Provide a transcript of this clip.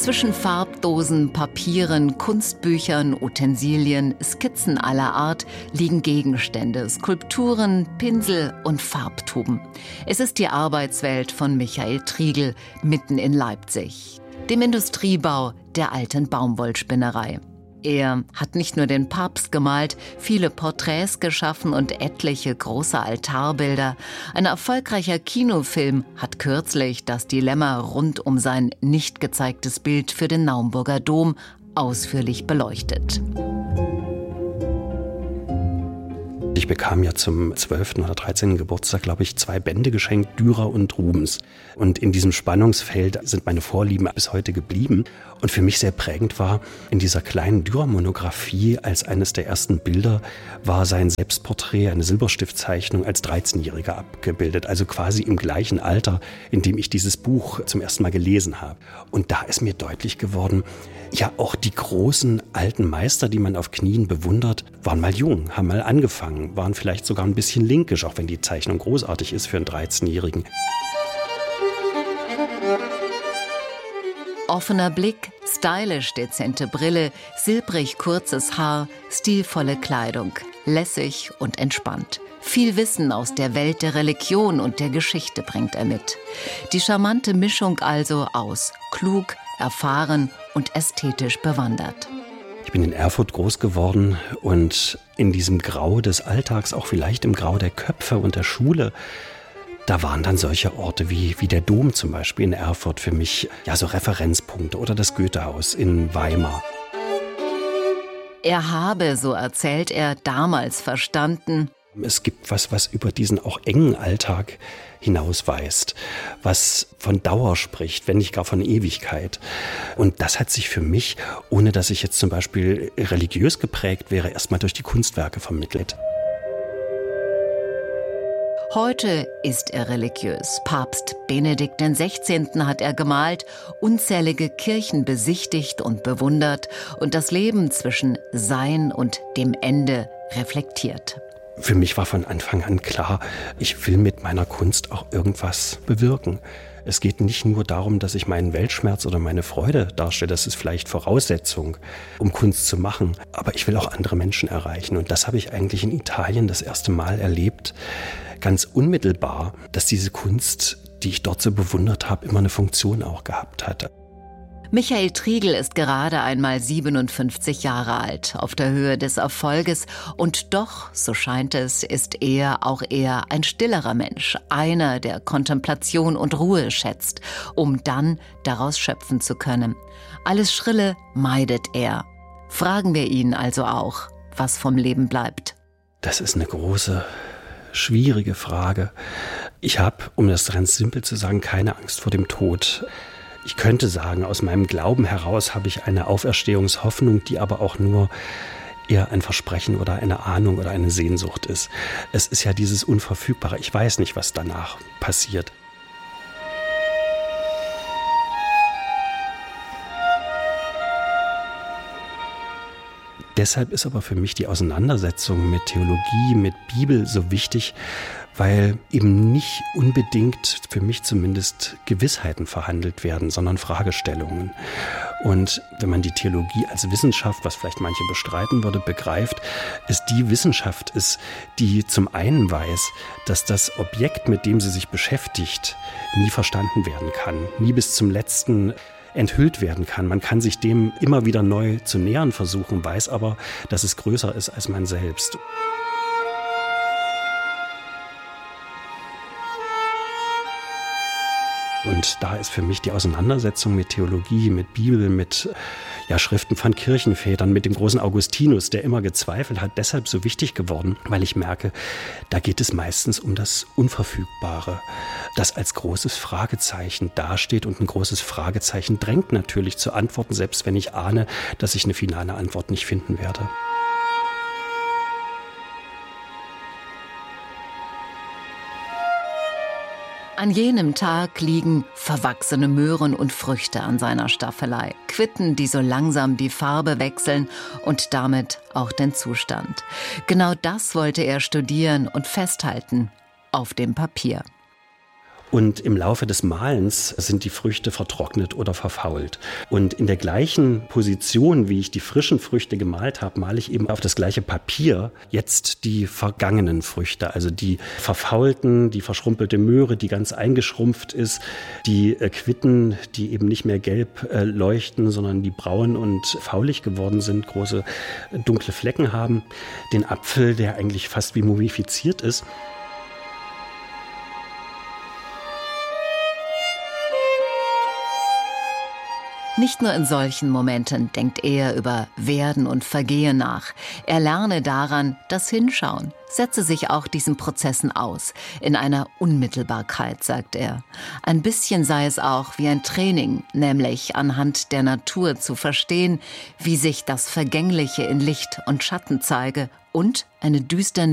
Zwischen Farbdosen, Papieren, Kunstbüchern, Utensilien, Skizzen aller Art liegen Gegenstände, Skulpturen, Pinsel und Farbtuben. Es ist die Arbeitswelt von Michael Triegel mitten in Leipzig, dem Industriebau der alten Baumwollspinnerei. Er hat nicht nur den Papst gemalt, viele Porträts geschaffen und etliche große Altarbilder. Ein erfolgreicher Kinofilm hat kürzlich das Dilemma rund um sein nicht gezeigtes Bild für den Naumburger Dom ausführlich beleuchtet. Ich bekam ja zum 12. oder 13. Geburtstag, glaube ich, 2 Bände geschenkt, Dürer und Rubens. Und in diesem Spannungsfeld sind meine Vorlieben bis heute geblieben. Und für mich sehr prägend war, in dieser kleinen Dürer-Monographie als eines der ersten Bilder war sein Selbstporträt, eine Silberstiftzeichnung als 13-Jähriger abgebildet. Also quasi im gleichen Alter, in dem ich dieses Buch zum ersten Mal gelesen habe. Und da ist mir deutlich geworden, ja, auch die großen alten Meister, die man auf Knien bewundert, waren mal jung, haben mal angefangen, waren vielleicht sogar ein bisschen linkisch, auch wenn die Zeichnung großartig ist für einen 13-Jährigen. Offener Blick, stylisch dezente Brille, silbrig kurzes Haar, stilvolle Kleidung, lässig und entspannt. Viel Wissen aus der Welt der Religion und der Geschichte bringt er mit. Die charmante Mischung also aus klug, erfahren und ästhetisch bewandert. Ich bin in Erfurt groß geworden und in diesem Grau des Alltags, auch vielleicht im Grau der Köpfe und der Schule, da waren dann solche Orte wie der Dom zum Beispiel in Erfurt für mich ja so Referenzpunkte oder das Goethehaus in Weimar. Er habe, so erzählt er, damals verstanden: Es gibt was über diesen auch engen Alltag hinausweist, was von Dauer spricht, wenn nicht gar von Ewigkeit. Und das hat sich für mich, ohne dass ich jetzt zum Beispiel religiös geprägt wäre, erstmal durch die Kunstwerke vermittelt. Heute ist er religiös. Papst Benedikt XVI. Hat er gemalt, unzählige Kirchen besichtigt und bewundert und das Leben zwischen Sein und dem Ende reflektiert. Für mich war von Anfang an klar, ich will mit meiner Kunst auch irgendwas bewirken. Es geht nicht nur darum, dass ich meinen Weltschmerz oder meine Freude darstelle, das ist vielleicht Voraussetzung, um Kunst zu machen, aber ich will auch andere Menschen erreichen. Und das habe ich eigentlich in Italien das erste Mal erlebt, ganz unmittelbar, dass diese Kunst, die ich dort so bewundert habe, immer eine Funktion auch gehabt hatte. Michael Triegel ist gerade einmal 57 Jahre alt, auf der Höhe des Erfolges. Und doch, so scheint es, ist er auch eher ein stillerer Mensch. Einer, der Kontemplation und Ruhe schätzt, um dann daraus schöpfen zu können. Alles Schrille meidet er. Fragen wir ihn also auch, was vom Leben bleibt. Das ist eine große, schwierige Frage. Ich habe, um das ganz simpel zu sagen, keine Angst vor dem Tod. Ich könnte sagen, aus meinem Glauben heraus habe ich eine Auferstehungshoffnung, die aber auch nur eher ein Versprechen oder eine Ahnung oder eine Sehnsucht ist. Es ist ja dieses Unverfügbare. Ich weiß nicht, was danach passiert. Deshalb ist aber für mich die Auseinandersetzung mit Theologie, mit Bibel so wichtig, weil eben nicht unbedingt, für mich zumindest, Gewissheiten verhandelt werden, sondern Fragestellungen. Und wenn man die Theologie als Wissenschaft, was vielleicht manche bestreiten würde, begreift, ist die Wissenschaft ist, die zum einen weiß, dass das Objekt, mit dem sie sich beschäftigt, nie verstanden werden kann, nie bis zum letzten enthüllt werden kann. Man kann sich dem immer wieder neu zu nähern versuchen, weiß aber, dass es größer ist als man selbst. Und da ist für mich die Auseinandersetzung mit Theologie, mit Bibel, mit Schriften von Kirchenvätern, mit dem großen Augustinus, der immer gezweifelt hat, deshalb so wichtig geworden, weil ich merke, da geht es meistens um das Unverfügbare, das als großes Fragezeichen dasteht und ein großes Fragezeichen drängt natürlich zu Antworten, selbst wenn ich ahne, dass ich eine finale Antwort nicht finden werde. An jenem Tag liegen verwachsene Möhren und Früchte an seiner Staffelei. Quitten, die so langsam die Farbe wechseln und damit auch den Zustand. Genau das wollte er studieren und festhalten auf dem Papier. Und im Laufe des Malens sind die Früchte vertrocknet oder verfault. Und in der gleichen Position, wie ich die frischen Früchte gemalt habe, male ich eben auf das gleiche Papier jetzt die vergangenen Früchte. Also die verfaulten, die verschrumpelte Möhre, die ganz eingeschrumpft ist, die Quitten, die eben nicht mehr gelb leuchten, sondern die braun und faulig geworden sind, große dunkle Flecken haben, den Apfel, der eigentlich fast wie mumifiziert ist. Nicht nur in solchen Momenten denkt er über Werden und Vergehen nach. Er lerne daran das Hinschauen, setze sich auch diesen Prozessen aus, in einer Unmittelbarkeit, sagt er. Ein bisschen sei es auch wie ein Training, nämlich anhand der Natur zu verstehen, wie sich das Vergängliche in Licht und Schatten zeige und eine düsterne